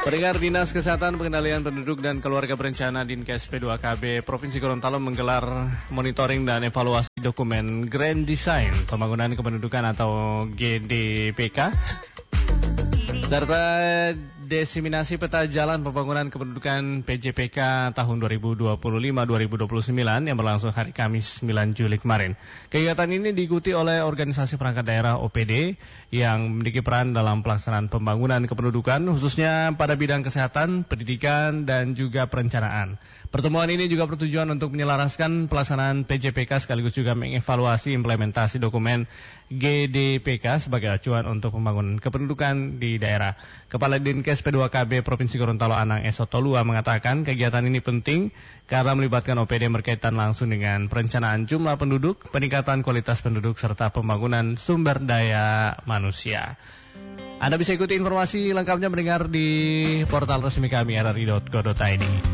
Pendengar, Dinas Kesehatan Pengendalian Penduduk dan Keluarga Berencana Dinkes P2KB Provinsi Gorontalo menggelar monitoring dan evaluasi dokumen Grand Design Pembangunan Kependudukan atau GDPK serta diseminasi peta jalan pembangunan kependudukan PJPK tahun 2025-2029 yang berlangsung hari Kamis 9 Juli kemarin. Kegiatan ini diikuti oleh organisasi perangkat daerah OPD yang memiliki peran dalam pelaksanaan pembangunan kependudukan khususnya pada bidang kesehatan, pendidikan, dan juga perencanaan. Pertemuan ini juga bertujuan untuk menyelaraskan pelaksanaan PJPK sekaligus juga mengevaluasi implementasi dokumen GDPK sebagai acuan untuk pembangunan kependudukan di daerah. Kepala Dinkes P2KB Provinsi Gorontalo Anang Esotolua mengatakan kegiatan ini penting karena melibatkan OPD berkaitan langsung dengan perencanaan jumlah penduduk, peningkatan kualitas penduduk, serta pembangunan sumber daya manusia. Anda bisa ikuti informasi lengkapnya mendengar di portal resmi kami rri.go.id.